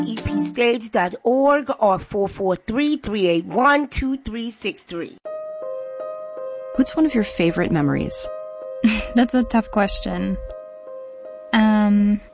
epstage.org or 443-381-2363. What's one of your favorite memories? That's a tough question.